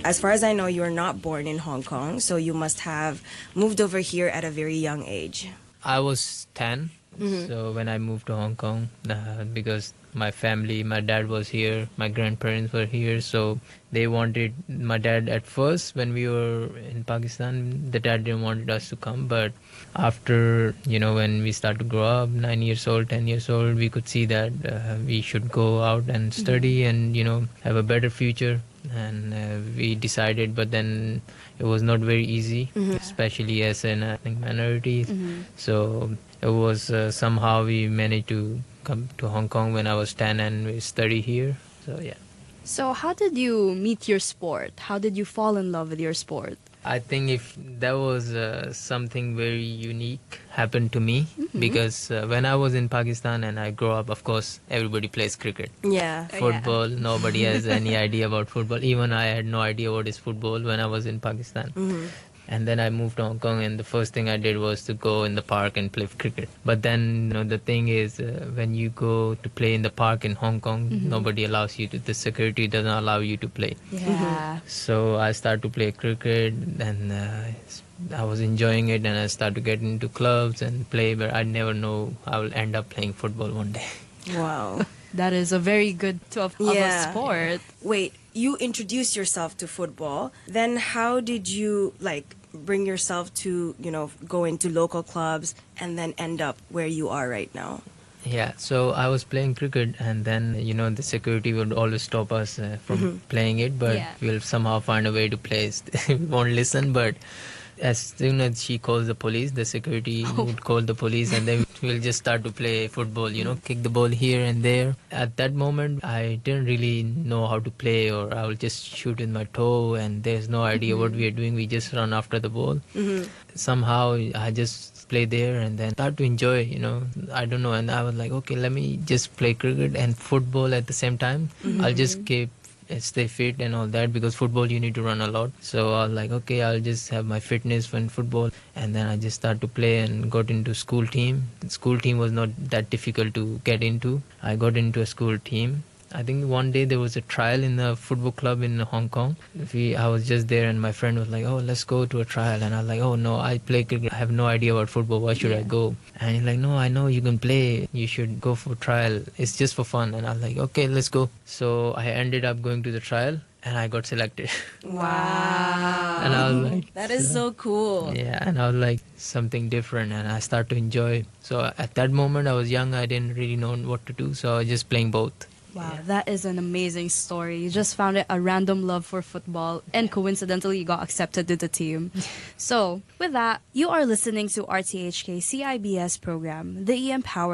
as far as I know, you're not born in Hong Kong, so you must have moved over here at a very young age. I was 10, so when I moved to Hong Kong, because my family, my dad was here, my grandparents were here, so they wanted my dad at first when we were in Pakistan. The dad didn't want us to come, but after, when we started to grow up, 9 years old, 10 years old, we could see that we should go out and study and, have a better future. And we decided, but then it was not very easy, especially as an ethnic minority. So it was somehow we managed to come to Hong Kong when I was 10 and we study here. So yeah. So how did you meet your sport? How did you fall in love with your sport? I think if that was something very unique happened to me, because when I was in Pakistan and I grew up, of course, everybody plays cricket. Yeah. Football, nobody has any idea about football. Even I had no idea what is football when I was in Pakistan. And then I moved to Hong Kong, and the first thing I did was to go in the park and play cricket. But then, the thing is, when you go to play in the park in Hong Kong, nobody allows you to, the security doesn't allow you to play. Yeah. So I started to play cricket, and I was enjoying it, and I started to get into clubs and play, but I never know I will end up playing football one day. Wow. That is a very good of a sport. Wait, you introduced yourself to football. Then how did you bring yourself to, go into local clubs and then end up where you are right now? Yeah, so I was playing cricket, and then, the security would always stop us from playing it, but we'll somehow find a way to play. We won't listen, but as soon as she calls the police, the security would call the police, and then we'll just start to play football, kick the ball here and there. At that moment, I didn't really know how to play, or I will just shoot with my toe, and there's no idea what we are doing. We just run after the ball. Somehow, I just play there and then start to enjoy, I don't know. And I was like, okay, let me just play cricket and football at the same time. I'll just stay fit and all that, because football you need to run a lot. So I was like, okay, I'll just have my fitness in football. And then I just started to play and got into school team. School team was not that difficult to get into. I got into a school team. I think one day there was a trial in the football club in Hong Kong. I was just there, and my friend was like, oh, let's go to a trial. And I was like, oh no, I play cricket, I have no idea about football, why should I go? And he's like, no, I know you can play, you should go for trial, it's just for fun. And I was like, okay, let's go. So I ended up going to the trial, and I got selected. Wow. And I was like, that is so cool. Yeah, and I was like, something different, and I started to enjoy. So at that moment, I was young, I didn't really know what to do, so I was just playing both. Wow, that is an amazing story. You just found a random love for football, and coincidentally you got accepted to the team. So, with that, you are listening to RTHK CIBS program, the EM Power